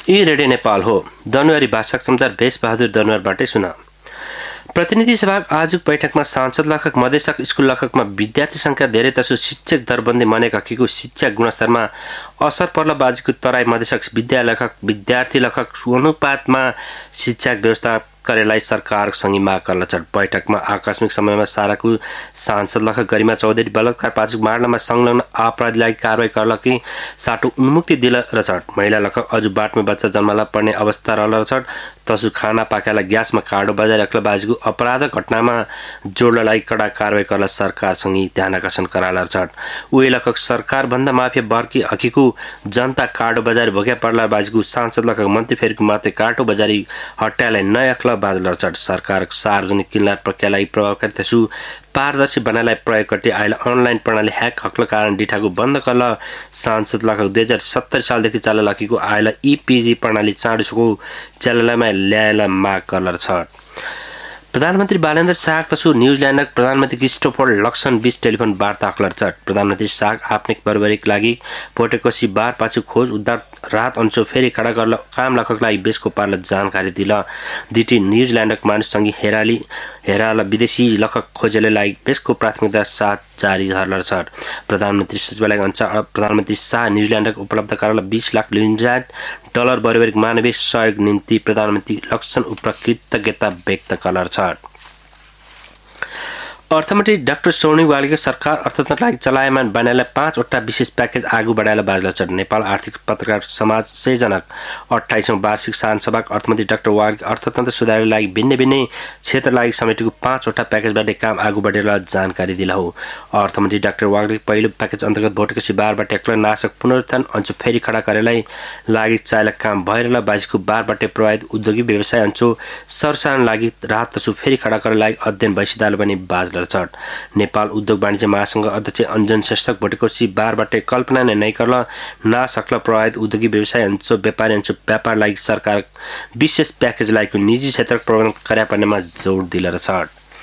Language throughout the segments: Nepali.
यी रेडियो नेपाल हो। दनुवारी भाषाक समाचार भेष बहादुर दनुवारबाटै सुन। प्रतिनिधि सभा आजुक बैठकमा सांसद लेखक मधेसक स्कुल लेखकमा विद्यार्थी संख्या धेरै तसु शिक्षक दरबन्दी मनेक हकीको शिक्षा गुणस्तरमा असर पर्ला बाजीको तराई मधेसक विद्यार्थी लेखक अनुपातमा शिक्षा व्यवस्था करेलाई सरकार सँगै माग गर्न छ। बैठकमा आकस्मिक समयमा साराको सांसद लेखक गरिमा चौधरी बलात्कार पाचुक मार्नमा संलग्न अपराधीलाई कारवाही गर्ला कि साटो उन्मुक्ति दिल रचट। महिला लेखक अजु बाटमा बच्चा जन्मला पर्ने अवस्था रहल रचट। तसु खाना पाकेला ग्यासमा काडो बजाय रखला बाजीको अपराध घटनामा जोड्नलाई कडा कारवाही गर्न सरकारसँगै ध्यान आकर्षण कराला रचट। उही लेखक सरकार भन्दा माफिया बर्की हकीको जनता काडो बजारी भोग्या पर्ला बाजीको सांसद लेखक मन्त्री फेरिको मात्रै काटो बजारी हट्यालाई नयखला बाजल रचट। सरकार सार्वजनिक किनलाट प्रक्रियालाई प्रभावकारी तसु पारदर्शी बनाएलाई प्रयोग गर्दै आइला अनलाइन प्रणाली ह्याक हक्ल कारण डिठाको बन्द गर्न सांसद लेखक 2070 सालदेखि चाल लकीको आइला ईपीजी प्रणाली चाँडोसको चलनमा ल्याएला माग गर्न छ। प्रधानमन्त्री बालेन्द्र शाह तसु न्युजिल्यान्डक प्रधानमन्त्री क्रिस्टोफर लक्सन बीच टेलिफोन वार्ता अक्लर छ। प्रधानमन्त्री शाह आफ्निक बर्बरीक लागि पोटेकोसी बार पाछु खोज उद्धार रात अंशो फेरि खडा गर्न काम लेखकलाई बेसको पार्ला जानकारी दिल। दिटी न्युजिल्यान्डक मानिससँगै हेराला विदेशी लेखक खोजेलाई बेसको प्राथमिकता साथ जारी रहल छ। प्रधानमन्त्री सचिवालय अनुसार प्रधानमन्त्री शाह न्युजिल्यान्डक उपलब्ध कराला 20 लाख न्युजिल्यान्ड डलर बर्बरीक मानवीय सहयोग निम्ति प्रधानमन्त्री लक्सन उप कृतज्ञता व्यक्त गर्न छ। अर्थमन्त्री डाक्टर स्वर्णिम वाग्लेको सरकार अर्थतन्त्रलाई चलायमान बनाएला 5 वटा विशेष प्याकेज आगू बढाएला बाजला छ। नेपाल आर्थिक पत्रकार समाज सृजनक 28औं वार्षिक सानसभाको अर्थमन्त्री डाक्टर वाग्ले अर्थतन्त्र सुधारका लागि भिन्न भिन्न क्षेत्रलाई समेटेको 5 वटा प्याकेजबाट काम आगू बढेर जानकारी दिला हो। अर्थमन्त्री डाक्टर वाग्ले पहिलो प्याकेज अन्तर्गत भोटकोसी बारबाट एक्लै नाशक पुनरुत्थान अंशो फेरि खडा गरेलाई लागि चालक काम भएर बाजीको बारबाट प्रभावित उद्योगी व्यवसाय अंशो सरसारण लागि राहत तसु फेरि खडा गर्न लागि अध्ययन भइसदाल पनि बाज नेपाल उद्योग वाणिज्य महासंघ अध्यक्ष अंजन श्रेष्ठ भोटेकोसी बारबाट कल्पना नै गर्न ना सक्ला प्रभावित उद्योगी व्यवसाय अंश व्यापारी अंश व्यापार लागि सरकार विशेष प्याकेज लागि निजी क्षेत्र प्रबन्धन गर्या पर्नेमा जोड दिला छ।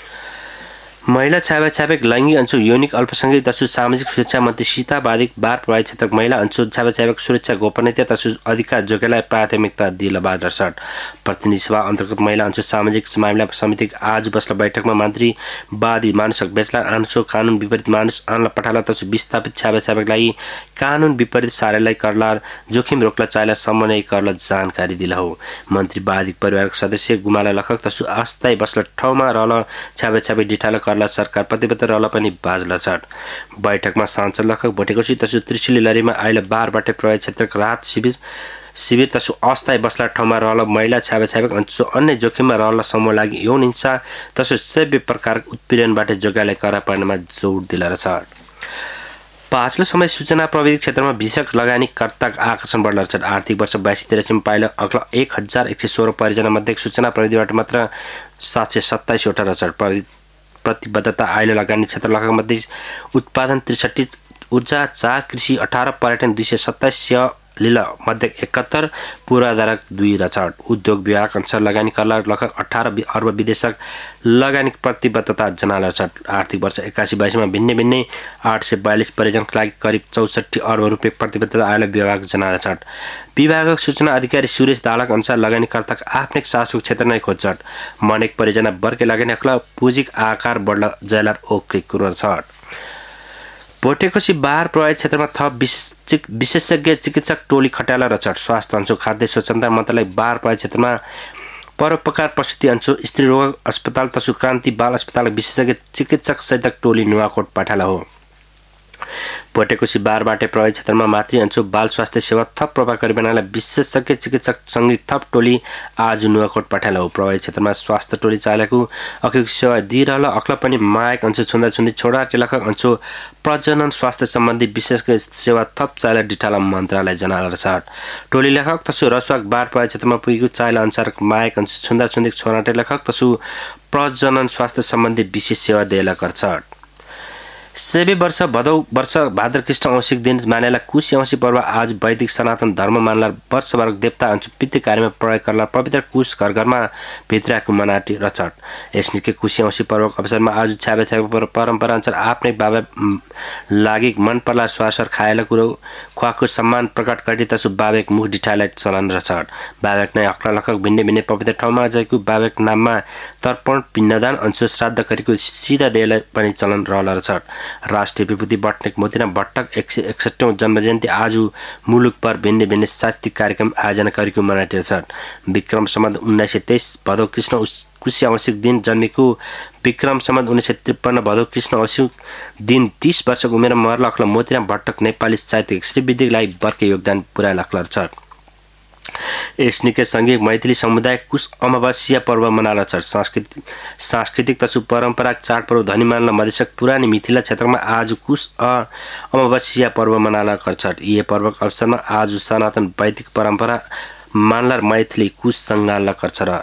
महिला छायाछापक लैंगिक अंशु यौनिक अल्पसंख्यक तसु सामाजिक सुरक्षा मन्त्री सीता बादिक बार प्रभावित क्षेत्रक महिला अंशु छायाछापक सुरक्षा गोपनीयता तसु अधिकार जोग्यलाई प्राथमिकता दिला बादर सट। प्रतिनिधि सभा अन्तर्गत महिला अंशु सामाजिक मामिला समिति आज बस्ला बैठकमा मन्त्री बादी मानुषक बेचला अंशु कानून विपरीत मानुष आनला पठाला तसु विस्थापित छायाछापक लागि कानून विपरीत सारेलाई करला जोखिम रोक्ला चाइला समन्वय करला जानकारी दिला हो। मन्त्री बादिक परिवारको सदस्य गुमाला लेखक तसु अस्थायी बस्ला ठाउँमा रहल छायाछापक डिठाला सरकार प्रतिबद्ध रहला पनि बाजला छ। बैठकमा सांसद लेखक भोटेकोसी तसु त्रिशुली लरीमा आइला बारबाट प्रभावित क्षेत्रका राहत शिविर तसु अस्थायी बस्ला ठाउँमा रहल महिला छायाछापक अंशु अन्य जोखिममा रहल समूह लागि यौन हिंसा तसु सबै प्रकारको उत्पीडनबाट जोगाइलाई करा पर्नेमा जोड दिला छ। पाछलो समय सूचना प्रविधि क्षेत्रमा विशेष लगानीकर्ताको आकर्षण बढ्न छ। आर्थिक वर्ष 22-23 पाइला अग्ला 1116 परियोजना मध्ये सूचना प्रविधिबाट मात्र 727 वटा रहेछ। प्रतिबद्धता आइले लगानी क्षेत्र लगायत मध्ये उत्पादन 63, ऊर्जा 4, कृषि 18, पर्यटन 227, लीला मध्ये 71, पूर्वाधारक 2 रचट। उद्योग विभाग अनुसार लगानी करला लगभग 18 अर्ब विदेशक लगानी प्रतिबद्धता जनाला छ। आर्थिक वर्ष 81-82 मा भिन्न भिन्न 842 परियोजनाका लागि करिब 64 अर्ब रुपैयाँ प्रतिबद्धता आइले विभाग जनाला छ। विभागक सूचना अधिकारी सुरेश दालक अनुसार लगानीकर्ताको आफ्नै शासक क्षेत्र नै खोज्छ। मनेक परियोजना वर्गे लगानी अक्ला पुँजीक आकार बढ्ला जयलार ओक्री कुरो छ। भोटेकोसी बार प्रभावित क्षेत्रमा थप विशेषज्ञ चिकित्सक टोली खटाला र स्वास्थ्य अंशु खाद्य स्वच्छता मन्त्रालय बार प्रभावित क्षेत्रमा परोपकार प्रसुति अंशु स्त्री रोग अस्पताल तसु क्रान्ति बाल अस्पताल विशेषज्ञ चिकित्सक सहित टोली नुवाकोट पठाला हो। भोटेकोसी बारबाट प्रभावित क्षेत्रमा मातृ अंशु बाल स्वास्थ्य सेवा थप प्रभावकारी बनाएलाई विशेषज्ञ चिकित्सक सँगै थप टोली आज नुवाकोट पठाला हो। प्रभावित क्षेत्रमा स्वास्थ्य टोली चालकको अखिक सेवा दिइरहल अक्ला पनि मायक अंशु छुन्दाछुन्दी छोडा टेलखक अंशु प्रजनन स्वास्थ्य सम्बन्धी विशेषज्ञ सेवा थप चाइला डिठाला मन्त्रालय जनाला छ। टोली लेखक तसु रसवाक बार प्रभावित क्षेत्रमा पुगेको चाइला अनुसार मायक अंशु छुन्दाछुन्दी छोरा लेखक तसु प्रजनन स्वास्थ्य सम्बन्धी विशेष सेवा दिएला गर्छ। सेबे वर्ष भदौ वर्ष भाद्र कृष्ण औंसिक दिन मानेला कुश औंसी पर्व आज वैदिक सनातन धर्म मानला वर्षभर देवता अंश पितृ कार्यमा प्रयोग गर्ला पवित्र कुश घर घरमा भित्राको मनाटी रचट यसनिके कुशी औंसी पर्वको अवसरमा आज छ्याबे छ्याबे परम्परा अनुसार आफ्नै बाबा लागि मन पर्ला स्वासर खाएला कुरो खुवाको सम्मान प्रकट गरी तसु बाबेक मुख डिठालाई चलन रचट बाबेक नै अक्ला लखक भिन्ने भिन्ने पवित्र ठाउँमा जयको बाबेक नाममा तर्पण पिण्डदान अंश श्राद्ध गरेको सिधा देला पनि चलन रहला रचट राष्ट्रिय विभूति बटनेक मोतीराम भट्टक 161औं जन्मजयन्ती आज मुलुक पर भिन्ने भिन्ने साहित्यिक कार्यक्रम आयोजना गरेको मनाइरहेछ विक्रम सम्वत 1923 भदौ कृष्ण कुशी औंसिक दिन जन्मेको विक्रम सम्वत 1953 भदौ कृष्ण औंसिक दिन 30 वर्षको उमेरमा मर्ल अख्ल मोतीराम भट्टक नेपाली साहित्यिक श्रीविधिलाई बर्के योगदान पुर्याए लख्ल छ यसनिके सँगै मैथिली समुदाय कुश अमावस्या पर्व मनाला छ सांस्कृतिक तसु परम्परागत चाडपर्व धनी मानला मधेसक पुरानी मिथिला क्षेत्रमा आज कुश अमावस्या पर्व मनाला गर्छ यी पर्वको अवसरमा आज सनातन वैदिक परम्परा मानला मैथिली कुश सङ्गाला गर्छ र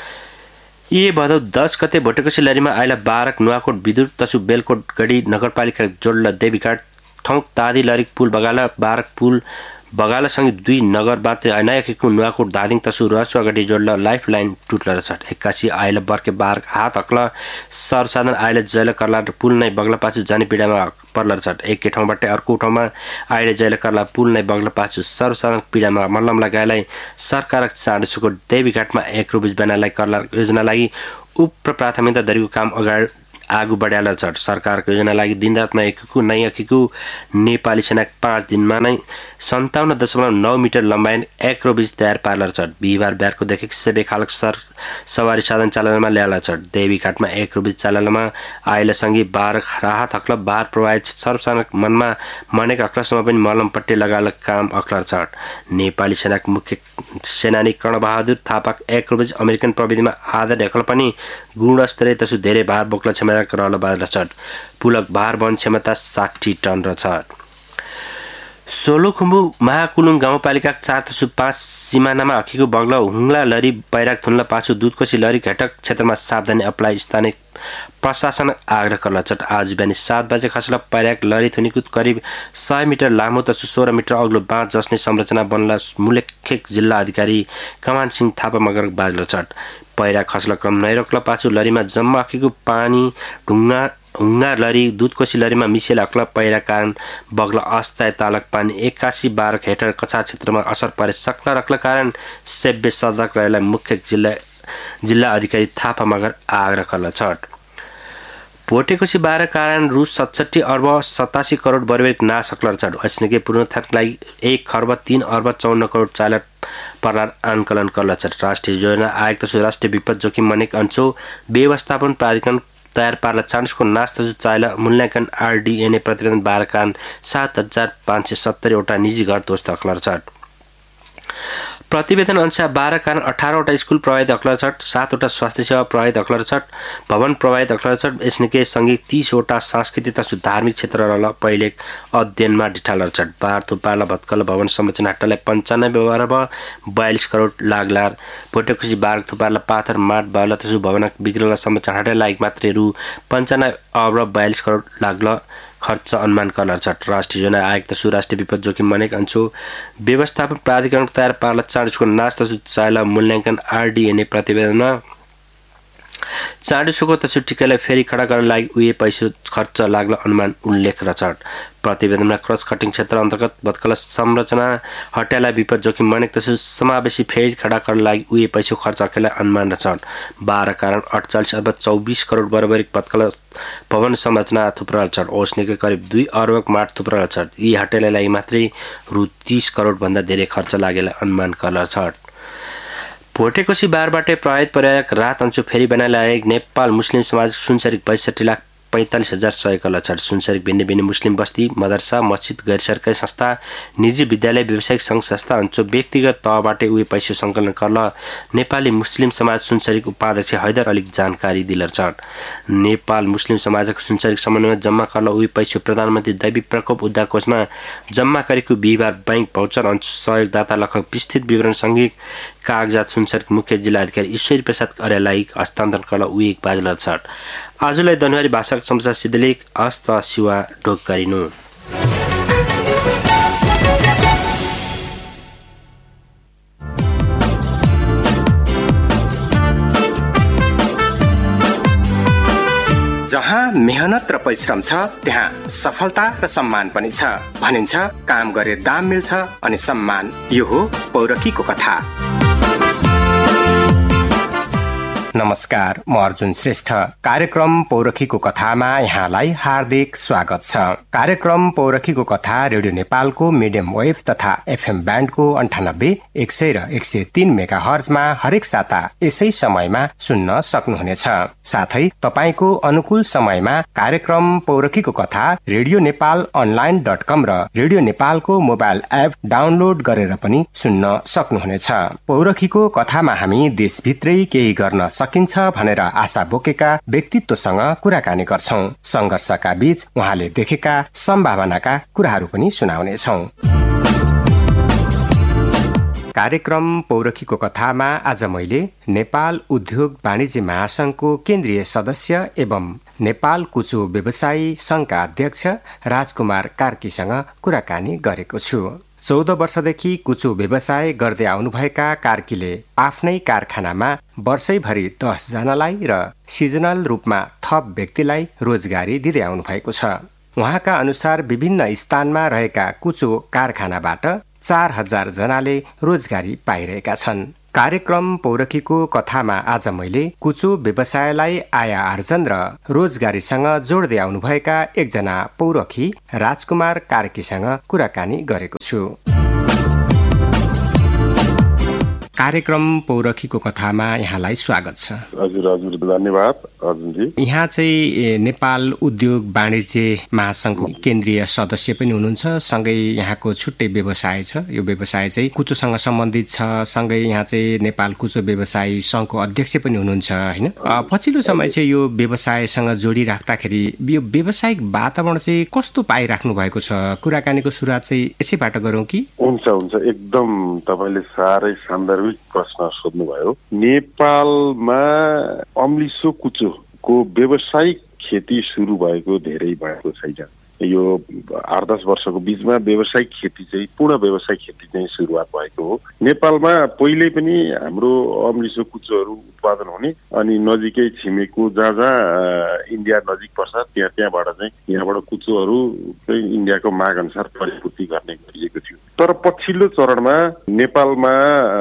यी भदौ 10 गते भोटेकोशी लरीमा आइला बारक नुवाकोट विदुर तसु बेलकोट गढी नगरपालिका जोडला देवीघाट ठाउँ तादी लरिक पुल बगाला बारक पुल बगालासँगै 2 नगरबाट नयाँको नुवाकोट धादिङ तसु रसुवागढी जोड्ला लाइफ लाइन टुट्ला छ 81 आइला बर्के बारक हात हक्ला सरसाधन आइला जैला कर्ला पुल नै बगला पाछु जाने पीडामा पर्ला छ एकै ठाउँबाट अर्को ठाउँमा आइला जैला कर्ला पुल नै बगला पाछु सर्वसाधारण पीडामा मल्लम लगाएलाई सरकारक चाडसुको देवीघाटमा 1 रुपैयाँ बनालाई कर्ला योजना लागि उप प्राथमिकता धरिको काम अगाडि आगु बढाएला छ सरकारको योजना लागि दिनरातमा एकीको नै एकीको नेपाली सेना 5 दिनमा नै 57.9 मिटर लम्बाइ 1 रुपैयाँ तयार पार्ला छ बिहिबार बिहारको देखेको सेबे खालक सवारी साधन चालनमा ल्याला छ देवीघाटमा 1 रुपैयाँ चालनमा आइला सँगै बार राहत हक्ल बार प्रवाहित सर्वसाधारण मनमा मनेका अक्लसम्म पनि मलमपट्टी लगाल काम अक्लर छ नेपाली सेनाको मुख्य सेनानी कर्णबहादुर थापाक 1 रुपैयाँ अमेरिकन प्रविधिमा आधा ढेकल पनि गुणस्तरीय तसु धेरै भार बोक्ला क्षमता रहल बार छ पुलक भार वहन क्षमता 60 टन र छ सोलुखुम्बु महाकुलुङ गाउँपालिका 4.5 सिमानामा अखिको बग्ला हुङ्ला लरी बैराग थुन्ला पाछु दुधकोशी लरी घटक क्षेत्रमा सावधानी अप्लाई स्थानीय प्रशासन आग्रह गर्ला छ आज बिहान 7 बजे खसला बैराग लरी थुनीको करिब 100 मिटर लामो तसु 16 मिटर अग्लो बाँध जस्ने संरचना बनला मुलेखेक जिल्ला अधिकारी कमान सिंह थापा मगर बाजला छ पैरा खसला क्रम नै रोक्ला पाछु लरीमा जम्मा अखिको पानी हुङ्गा लरी दुधकोशी लरीमा मिसेल अक्ला पैरा कारण बग्ला अस्थायी तालक पानी 81 12 हेक्टर कछा क्षेत्रमा असर परे सक्ला रक्ला कारण सेब्बे सदक रहेलाई मुख्य जिल्ला अधिकारी थापा मगर आग्रह गर्ला छ भोटेकोशी 12 कारण रु 67 अर्ब 87 करोड बर्वेक नाश सक्लर छ अस्नेके पूर्णथकलाई 1 खर्ब 3 अर्ब 54 करोड चालक परलार आंकलन गर्ला छ राष्ट्रिय योजना आयोग तसु राष्ट्रिय विपद जोखिम मनेक अंशो व्यवस्थापन प्राधिकरण तयार पार्ला चान्सको नाश तसु चाइला मूल्याङ्कन आरडीएनए प्रतिवेदन 12 कारण 7570 वटा निजी घर ध्वस्त अक्लर छ प्रतिवेदन अनुसार 12 कारण 18 वटा स्कुल प्रभावित अक्लर छ 7 वटा स्वास्थ्य सेवा प्रभावित अक्लर छ भवन प्रभावित अक्लर छ यसनिके सँगै 30 वटा सांस्कृतिक तसु धार्मिक क्षेत्र रहल पहिले अध्ययनमा डिठालर छ बार थुपाला भत्कल भवन संरचना हट्टालाई 95 अर्ब 42 करोड लागलार भोटेकोशी बार थुपाला पाथर माट बाला तसु भवन बिग्रला संरचना हट्टालाई मात्र रु 95 अर्ब 42 करोड लाग्ला खर्च अनुमान गर्न छ राष्ट्रिय योजना आयोग तसु राष्ट्रिय विपद जोखिम मनेक अंशो व्यवस्थापन प्राधिकरण तयार पार्ला चाडसको नाश तसु चाइला मूल्याङ्कन आरडीएनए प्रतिवेदनमा चाडसको तसु टिकालाई फेरि खडा गर्न लागि उही पैसा खर्च लाग्ला अनुमान उल्लेख र छ प्रतिवेदनमा क्रस कटिङ क्षेत्र अन्तर्गत भत्कल संरचना हट्याला विपद जोखिम मनेक तसु समावेशी फेरि खडा गर्न लागि उही पैसा खर्च अकेला अनुमान र छ 12 कारण 48 अर्ब 24 करोड बराबरिक भत्कल भवन संरचना थुप्रा छ ओस्नेको करिब 2 अर्ब माट थुप्रा छ यी हट्याला लागि मात्रै रु 30 करोड भन्दा धेरै खर्च लागेला अनुमान गर्न छ भोटेकोशी बारबाटै प्रभावित परेका रात अंशु फेरि बनाइला नेपाल मुस्लिम समाज सुनसरी 62,45,000 सहयोग गर्ला छ सुनसरी भिन्न भिन्न मुस्लिम बस्ती मदरसा मस्जिद गैर सरकारी संस्था निजी विद्यालय व्यावसायिक संघ संस्था अंशु व्यक्तिगत तहबाटै उही पैसा सङ्कलन गर्न नेपाली मुस्लिम समाज सुनसरीको उपाध्यक्ष हैदर अली जानकारी दिलर छ नेपाल मुस्लिम समाजको सुनसरी समन्वय जम्मा गर्न उही पैसा प्रधानमन्त्री दैवी प्रकोप उद्धार कोषमा जम्मा गरेको बिहिबार बैंक भौचर अंशु सहयोगदाता लखक विस्तृत विवरण सँगै कागजात सुनसरकी मुख्य जिल्लाधिकारी ईश्वरी प्रसाद अर्याललाई हस्तान्तरण कला उइक बाजला छट आजलाई धनवारी भाषाको समाचार सिद्धलेख हस्त सिवा ढोक गरिनु जहाँ मेहनत र परिश्रम छ त्यहाँ सफलता र सम्मान पनि छ भनिन्छ काम गरे दाम मिल्छ अनि सम्मान यो हो पौरखीको कथा। नमस्कार, म अर्जुन श्रेष्ठ। कार्यक्रम पौरखीको कथामा यहाँलाई हार्दिक स्वागत छ। कार्यक्रम पौरखीको कथा रेडियो नेपालको मिडियम वेभ तथा एफएम ब्यान्डको 98, 100 र 103 मेगाहर्जमा हरेक साता यसै समयमा सुन्न सक्नुहुनेछ। साथै तपाईको अनुकूल समयमा कार्यक्रम पौरखीको कथा रेडियो नेपाल online.com र रेडियो नेपालको मोबाइल एप डाउनलोड गरेर पनि सुन्न सक्नुहुनेछ। पौरखीको कथामा हामी देशभित्रै केही गर्न सकिन्छ भनेर आशा बोकेका व्यक्तित्वसँग कुराकानी गर्छौं। संघर्षका बीच उहाँले देखेका सम्भावनाका कुराहरू पनि सुनाउनेछौं। कार्यक्रम पौरखीको कथामा आज मैले नेपाल उद्योग वाणिज्य महासंघको केन्द्रीय सदस्य एवं नेपाल कुचो व्यवसायी संघका अध्यक्ष राजकुमार कार्कीसँग कुराकानी गरेको छु। 14 वर्षदेखि कुचो व्यवसाय गर्दै आउनुभएका कार्कीले आफ्नै कारखानामा वर्षैभरि 10 जनालाई र सिजनल रूपमा थप व्यक्तिलाई रोजगारी दिँदै आउनु भएको छ। उहाँका अनुसार विभिन्न स्थानमा रहेका कुचो कारखानाबाट 4000 जनाले रोजगारी पाइरहेका छन्। कार्यक्रम पौरखीको कथामा आज मैले कुचो व्यवसायलाई आय आर्जन र रोजगारीसँग जोड्दै आउनुभएका एकजना पौरखी राजकुमार कार्कीसँग कुराकानी गरेको छु। कार्यक्रम पौरखीको कथामा यहाँलाई स्वागत छ। हजुर धन्यवाद अर्जुनजी। यहाँ चाहिँ नेपाल उद्योग वाणिज्य महासंघको केन्द्रीय सदस्य पनि हुनुहुन्छ, सँगै यहाँको छुट्टै व्यवसाय छ। यो व्यवसाय चाहिँ कुचोसँग सम्बन्धित छ। सँगै यहाँ चाहिँ नेपाल कुचो व्यवसायी संघको अध्यक्ष पनि हुनुहुन्छ हैन। पछिल्लो समय चाहिँ यो व्यवसायसँग जोडिराख्दाखेरि यो व्यावसायिक वातावरण चाहिँ कस्तो पाइराख्नु भएको छ? कुराकानीको सुरुवात चाहिँ यसैबाट गरौँ कि? हुन्छ एकदम तपाईले साह्रै सान्दर्भिक प्रश्न सोध्नुभयो। नेपालमा अम्लिसो कुचोको व्यावसायिक खेती सुरु भएको धेरै भएको छैन। यो 8-10 वर्षको बीचमा व्यावसायिक खेती चाहिँ पूर्ण व्यावसायिक खेती चाहिँ सुरुवात भएको हो। नेपालमा पहिले पनि हाम्रो अम्लिसो कुचोहरू उत्पादन हुने अनि नजिकै छिमेकको जहाँ इन्डिया नजिक पर्छ त्यहाँबाट चाहिँ यहाँबाट कुचोहरू चाहिँ इन्डियाको माग अनुसार परिपूर्ति गर्ने गरिएको थियो। तर पछिल्लो चरणमा नेपालमा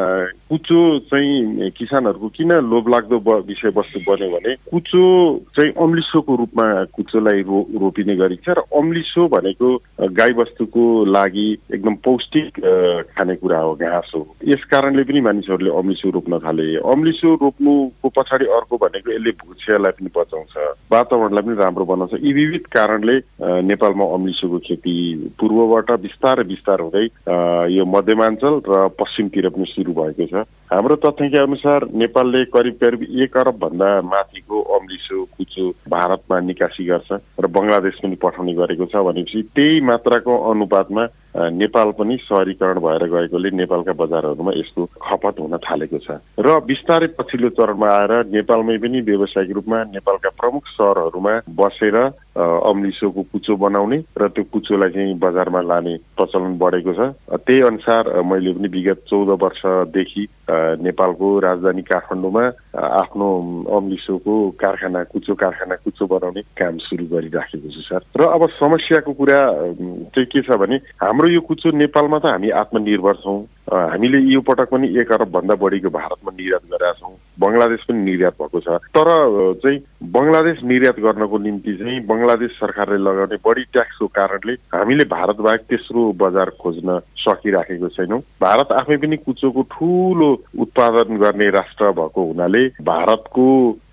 कुचो चाहिँ किसानहरूको किन लोभलाग्दो विषयवस्तु बन्यो भने कुचो चाहिँ अम्लिसोको रूपमा कुचोलाई रोपिने गरिन्छ र अम्लिसो भनेको गाईबस्तुको लागि एकदम पौष्टिक खानेकुरा हो, घाँस हो। यस कारणले पनि मानिसहरूले अम्लिसो रोप्न थाले। अम्लिसो रोप्नुको पछाडि अर्को भनेको यसले भूक्षयलाई पनि बचाउँछ, वातावरणलाई पनि राम्रो बनाउँछ। यी विविध कारणले नेपालमा अम्लिसोको खेती पूर्वबाट बिस्तारै हुँदै यो मध्यमाञ्चल र पश्चिमतिर पनि सुरु भएको छ। हाम्रो तथ्याङ्क अनुसार नेपालले करिब 1 अरब भन्दा माथिको अम्लिसो कुचो भारतमा निकासी गर्छ र बंगलादेश पनि पठाउने गरेको छ। भनेपछि त्यही मात्राको अनुपातमा नेपाल पनि शहरीकरण भएर गएकोले नेपालका बजारहरूमा यसको खपत हुन थालेको छ र बिस्तारै पछिल्लो चरणमा आएर नेपालमै पनि व्यावसायिक रूपमा नेपालका प्रमुख सहरहरूमा बसेर अम्लिसोको कुचो बनाउने र त्यो कुचोलाई चाहिँ बजारमा लाने प्रचलन बढेको छ। त्यही अनुसार मैले पनि विगत 14 वर्षदेखि नेपालको राजधानी काठमाडौँमा आफ्नो अम्लिसोको कुचो बनाउने काम सुरु गरिराखेको छु सर। र अब समस्याको कुरा चाहिँ के छ भने हाम्रो यो कुचो नेपालमा त हामी आत्मनिर्भर छौँ। हामीले यो पटक पनि 1 अरब भन्दा बढीको भारतमा निर्यात गरेका छौँ। बंगलादेश पनि निर्यात भएको छ। तर चाहिँ बंगलादेश निर्यात गर्नको निम्ति चाहिँ बंगलादेश सरकारले लगाउने बढी ट्याक्सको कारणले हामीले भारत बाहेक तेस्रो बजार खोज्न सकिराखेको छैनौँ। भारत आफै पनि कुचोको ठूलो उत्पादन गर्ने राष्ट्र भएको हुनाले भारतको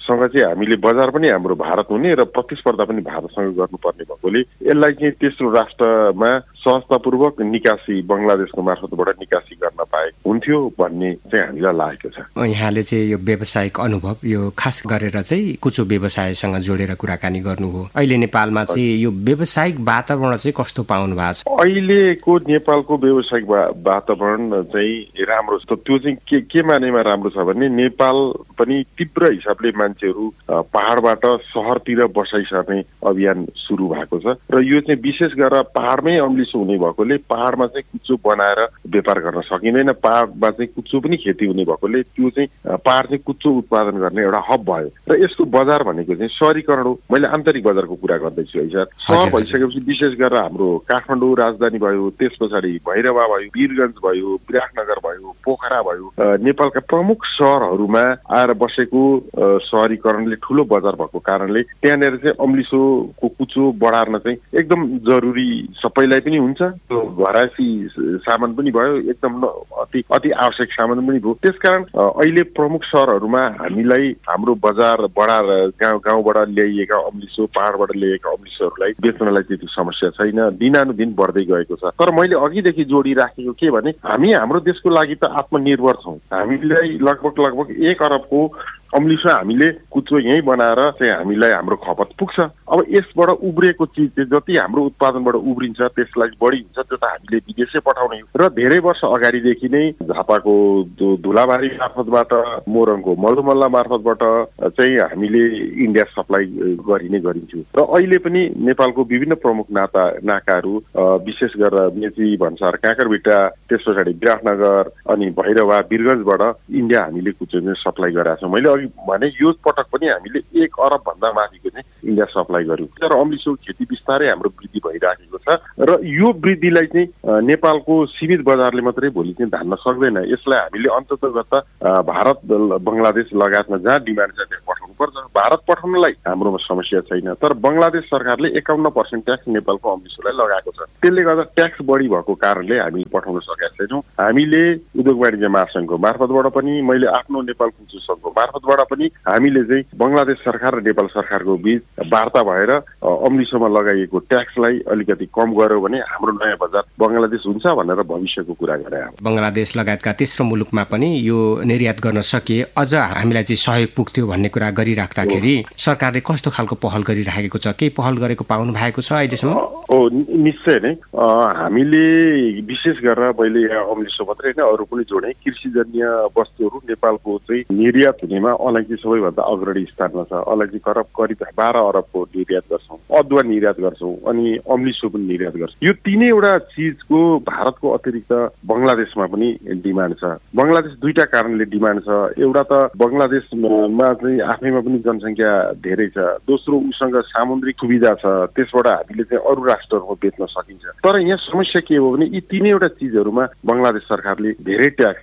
सँग चाहिँ हामीले बजार पनि हाम्रो भारत हुने र प्रतिस्पर्धा पनि भारतसँग गर्नुपर्ने भएकोले यसलाई चाहिँ तेस्रो राष्ट्रमा सहजतापूर्वक निकासी बङ्गलादेशको मार्फतबाट निकासी गर्न पाए हुन्थ्यो भन्ने चाहिँ हामीलाई लागेको छ। यहाँले चाहिँ यो व्यावसायिक अनुभव यो खास गरेर चाहिँ कुचो व्यवसायसँग जोडेर कुराकानी गर्नु हो। अहिले नेपालमा चाहिँ यो व्यावसायिक वातावरण चाहिँ कस्तो पाउनु भएको छ? अहिलेको नेपालको व्यावसायिक वातावरण चाहिँ राम्रो छ। त्यो चाहिँ के मानेमा राम्रो छ भने नेपाल पनि तीव्र हिसाबले मान्छेहरू पहाडबाट सहरतिर बसाइ सर्ने अभियान सुरु भएको छ र यो चाहिँ विशेष गरेर पहाडमै अम्लिसो हुने भएकोले पहाडमा चाहिँ कुचो बनाएर व्यापार गर्न सकिँदैन। पहाडमा चाहिँ कुचो पनि खेती हुने भएकोले त्यो चाहिँ पहाड चाहिँ कुचो उत्पादन गर्ने एउटा हब भयो र यसको बजार भनेको चाहिँ सहरीकरण हो। मैले आन्तरिक बजारको कुरा गर्दैछु है सर। सहर भइसकेपछि विशेष गरेर हाम्रो काठमाडौँ राजधानी भयो, त्यस पछाडि भैरवा भयो, वीरगञ्ज भयो, विराटनगर भयो, पोखरा भयो, नेपालका प्रमुख सहरहरूमा आएर बसेको सहरीकरणले ठुलो बजार भएको कारणले त्यहाँनिर चाहिँ अम्लिसोको कुचो बढार्न चाहिँ एकदम जरुरी सबैलाई पनि हुन्छ। त्यो घरायसी सामान पनि भयो, एकदम अति आवश्यक सामान पनि भयो। त्यसकारण अहिले प्रमुख सहरहरूमा हामीलाई हाम्रो बजार बढाएर गाउँबाट ल्याइएका अम्लिसो, पहाडबाट ल्याइएका अम्लिसोहरूलाई बेच्नलाई त्यति समस्या छैन, दिनानुदिन बढ्दै गएको छ। तर मैले अघिदेखि जोडिराखेको के भने हामी हाम्रो देशको लागि त आत्मनिर्भर छौँ। हामीलाई लगभग 1 अरबको अम्लिसो हामीले कुचो यहीँ बनाएर चाहिँ हामीलाई हाम्रो खपत पुग्छ। अब यसबाट उब्रिएको चिज चाहिँ जति हाम्रो उत्पादनबाट उब्रिन्छ त्यसलाई बढी हुन्छ, त्यो त हामीले विदेशै पठाउने हो। र धेरै वर्ष अगाडिदेखि नै झापाको धुलाबारी मार्फतबाट, मोरङको मल्लुमल्ला मार्फतबाट चाहिँ हामीले इन्डिया सप्लाई गरिने गरिन्थ्यो। र अहिले पनि नेपालको विभिन्न प्रमुख नाकाहरू विशेष गरेर मेची, भन्सार, काँकरभिट्टा, त्यस पछाडि विराटनगर अनि भैरवा, वीरगञ्जबाट इन्डिया हामीले कुचो चाहिँ सप्लाई गरेका छौँ। मैले भने यो पटक पनि हामीले 1 अरब भन्दा माथिको चाहिँ इन्डिया सप्लाई गर्यौँ। तर अम्लिसो खेती बिस्तारै हाम्रो वृद्धि भइराखेको छ र यो वृद्धिलाई चाहिँ नेपालको सीमित बजारले मात्रै भोलि चाहिँ धान्न सक्दैन। यसलाई हामीले अन्ततगत भारत, बङ्गलादेश लगायतमा जहाँ डिमान्ड छ त्यहाँ पठाउनु पर्छ। भारत पठाउनलाई हाम्रोमा समस्या छैन, तर बङ्गलादेश सरकारले 51% ट्याक्स नेपालको अम्लिसोलाई लगाएको छ। त्यसले गर्दा ट्याक्स बढी भएको कारणले हामी पठाउन सकेका छैनौँ। हामीले उद्योग वाणिज्य महासङ्घको मार्फतबाट पनि, मैले आफ्नो नेपाल कुचो सङ्घको मार्फतबाट पनि हामीले चाहिँ बङ्गलादेश सरकार र नेपाल सरकारको बीच वार्ता भएर अम्लिसोमा लगाइएको ट्याक्सलाई अलिकति कम गर्यो भने हाम्रो नयाँ बजार बङ्गलादेश हुन्छ भनेर भविष्यको कुरा गरे। बङ्गलादेश लगायतका तेस्रो मुलुकमा पनि यो निर्यात गर्न सके अझ हामीलाई चाहिँ सहयोग पुग्थ्यो भन्ने कुरा गरिराख्दाखेरि सरकारले कस्तो खालको पहल गरिराखेको छ? केही पहल गरेको पाउनु भएको छ अहिलेसम्म? निश्चय नै हामीले विशेष गरेर मैले यहाँ अम्लिसो मात्रै होइन अरू पनि जोडे कृषिजन्य वस्तुहरू नेपालको चाहिँ निर्यात हुनेमा अलैँची सबैभन्दा अग्रणी स्थानमा छ। अलैँची करिब 12 अरबको निर्यात गर्छौँ, अदुवा निर्यात गर्छौँ अनि अम्लिसो पनि निर्यात गर्छौँ। यो तीनैवटा चिजको भारतको अतिरिक्त बङ्गलादेशमा पनि डिमान्ड छ। बङ्गलादेश दुईटा कारणले डिमान्ड छ। एउटा त बङ्गलादेशमा चाहिँ आफैमा पनि जनसङ्ख्या धेरै छ, दोस्रो उसँग सामुद्रिक सुविधा छ, त्यसबाट हामीले चाहिँ अरू राष्ट्रहरूमा बेच्न सकिन्छ। तर यहाँ समस्या के हो भने यी तीनैवटा चिजहरूमा बङ्गलादेश सरकारले धेरै ट्याक्स